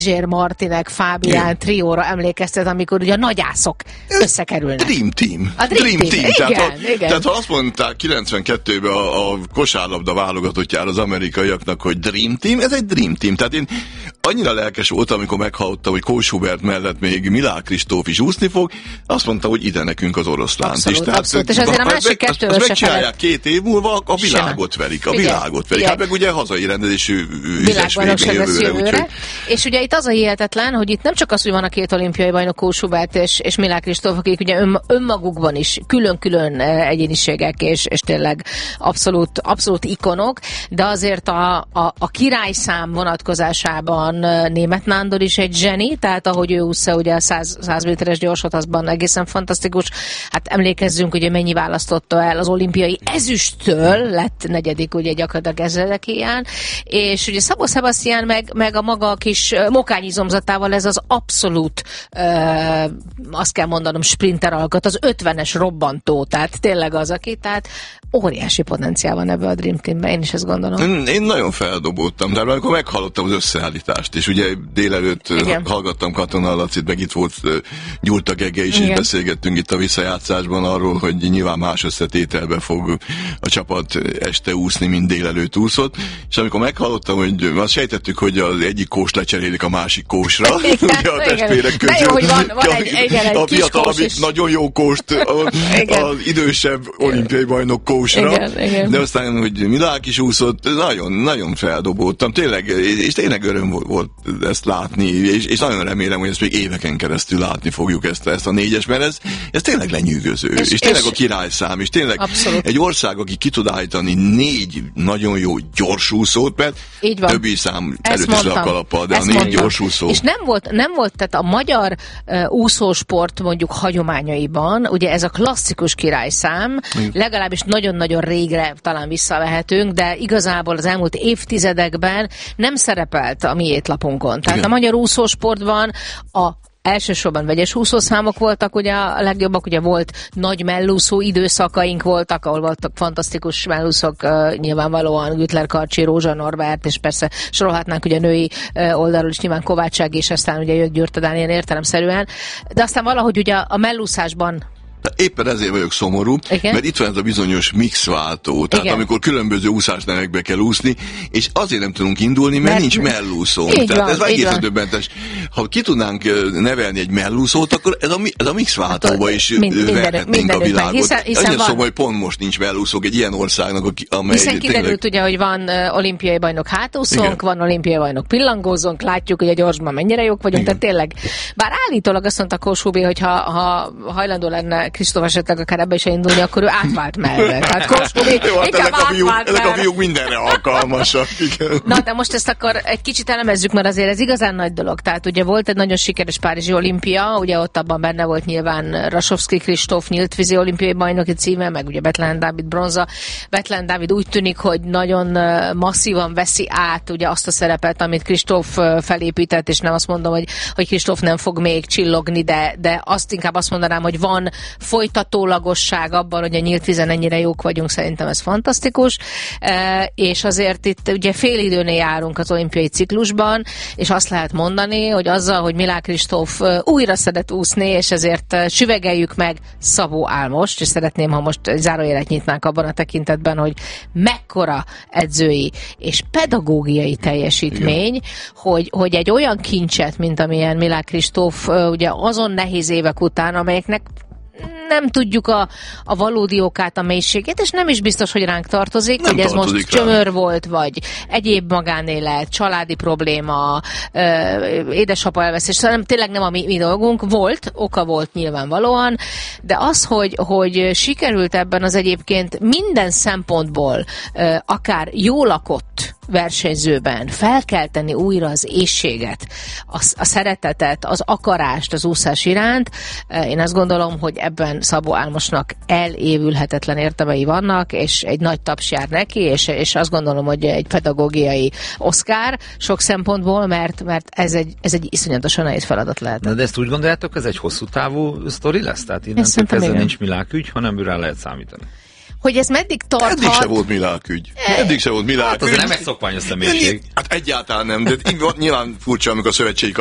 Zsér Martinek, Fábián trióra emlékeztet, amikor ugye a nagyászok összekerülnek. Dream Team. A Dream Team. Igen. Tehát ha azt mondták 92-ben a kosárlabda válogatottjára az amerikaiaknak, hogy Dream Team, ez egy Dream Team. Tehát én annyira lelkes voltam, amikor meghallottam, hogy Kós Hubert mellett még Milák Kristóf is úszni fog, azt mondta, hogy ide nekünk az oroszlánt is. Abszolút. És azért a másik kettőről azt megcsinálják 2 év múlva, a világot verik. Hát meg ugye hazai rendezésű világbajnokság lesz jövőre. És ugye itt az a hihetetlen, hogy itt nem csak az, hogy van a 2 olimpiai bajnok, Kós Hubert és Milák Kristóf, akik ugye önmagukban is külön-külön egyéniségek, és tényleg abszolút ikonok, de azért a királyszám vonatkozásában Németh Nándor is egy zseni, tehát ahogy ő ússza ugye a 100 méteres gyorsvadászban egészen fantasztikus. Hát emlékezzünk, ugye mennyi választotta el az olimpiai ezüsttől, lett 4. ugye gyakorlatilag ezredekéján, és ugye Szabó Sebastian meg a maga kis mokányizomzatával ez az abszolút azt kell mondanom sprinter alkat, az 50-es robbantó, tehát tényleg az, aki, tehát óriási potenciál van ebbe a Dream Teambe, én is ezt gondolom. Én nagyon feldobódtam, de amikor meghallottam az összeállítást, és ugye délelőtt hallgattam Katona Lacit, meg itt volt Gyurta Gege is, és beszélgettünk itt a visszajátszásban arról, hogy nyilván más összetételbe fog a csapat este úszni, mint délelőtt úszott, és amikor meghallottam, hogy azt sejtettük, hogy az egyik kós lecserélik a másik kósra, ugye a testvérek közül. De jó, hogy van egy a fiatalabbik nagyon jó kóst, az idősebb olimpiai bajnok kósra, de aztán, hogy Milák is úszott, nagyon feldobódtam, tényleg, és tényleg öröm volt ezt látni, és nagyon remélem, hogy ezt még éveken keresztül látni fogjuk ezt a 4-es, mert ez tényleg lenyűgöző, és tényleg a királyszám, és tényleg abszolút. Egy ország, aki ki tud állítani 4 nagyon jó gyorsúszót, mert többi szám előtt is le a kalappal, de a 4 gyorsúszó. És nem volt, tehát a magyar úszósport mondjuk hagyományaiban, ugye ez a klasszikus királyszám, legalábbis nagyon-nagyon régre talán visszavehetünk, de igazából az elmúlt évtizedekben nem szerepelt a mi étlapunkon. Tehát a magyar úszósportban elsősorban vegyes úszószámok voltak ugye a legjobbak, ugye volt nagy mellúszó időszakaink voltak, ahol voltak fantasztikus mellúszók, nyilvánvalóan Güttler Karcsi, Rózsa Norbert, és persze sorolhatnánk ugye a női oldalról is nyilván Kovács Ági, és aztán ugye jött Gyurta Dániel értelemszerűen, de aztán valahogy ugye a mellúszásban éppen ezért vagyok szomorú, mert itt van ez a bizonyos mixváltó, tehát amikor különböző úszásnevekbe kell úszni, és azért nem tudunk indulni, mert nincs mellúszónk. Tehát ez egészen döbbentes. Ha ki tudnánk nevelni egy mellúszót, akkor ez a mixváltóba is verhetnénk a világot. Annyi szomorú, hogy pont most nincs mellúszók egy ilyen országnak, amely... Hiszen kiderült ugye, hogy van olimpiai bajnok hátúszónk, van olimpiai bajnok pillangózónk, látjuk, hogy a gyorsban mennyire jók vagyunk, tehát tényleg, bár állítólag azt mondta Kós Hubi, hogy ha hajlandó lenne Kristóf esetleg akár ebbe is indulni, akkor ő átvált mellé. Tehát Kós Hubi inkább átvált ezek a fiúk mindenre alkalmasak. Igen. Na, de most ezt akkor egy kicsit elemezzük, mert azért ez igazán nagy dolog. Tehát ugye volt egy nagyon sikeres párizsi olimpia, ugye ott abban benne volt nyilván Rasovszky Kristóf nyílt vízi olimpiai bajnoki címe, meg ugye Bethlen Dávid bronza. Bethlen Dávid úgy tűnik, hogy nagyon masszívan veszi át ugye azt a szerepet, amit Kristóf felépített, és nem azt mondom, hogy Kristóf nem fog még csillogni, de inkább azt mondanám, hogy van folytatólagosság abban, hogy a nyílt vízen ennyire jók vagyunk, szerintem ez fantasztikus, és azért itt ugye fél időnél járunk az olimpiai ciklusban, és azt lehet mondani, hogy azzal, hogy Milák Kristóf újra szeret úszni, és ezért süvegeljük meg Szabó Álmost, és szeretném, ha most zárójelet nyitnánk abban a tekintetben, hogy mekkora edzői és pedagógiai teljesítmény, hogy egy olyan kincset, mint amilyen Milák Kristóf, ugye azon nehéz évek után, amelyeknek nem tudjuk a valódi okát, a mélységét, és nem is biztos, hogy ránk tartozik, hogy ez most csömör volt, vagy egyéb magánélet, családi probléma, édesapa elvesztés, szóval tényleg nem a mi dolgunk, oka volt nyilvánvalóan, de az, hogy sikerült ebben az egyébként minden szempontból akár jól lakott versenyzőben felkelteni újra az éhséget, a szeretetet, az akarást az úszás iránt. Én azt gondolom, hogy ebben Szabó Álmosnak elévülhetetlen értemei vannak, és egy nagy taps jár neki, és azt gondolom, hogy egy pedagógiai Oscar sok szempontból, mert ez egy iszonyatosan nehéz feladat lehet. Na de ezt úgy gondoljátok, ez egy hosszú távú sztori lesz? Tehát innentől kezdve nincs Milák ügy, hanem rá lehet számítani. hogy ez meddig tarthat. Eddig se volt Milák-ügy. Eddig se volt Milák-ügy. Hát az nem egy szokványos személyiség. Hát egyáltalán nem, de nyilván furcsa, amikor a szövetségi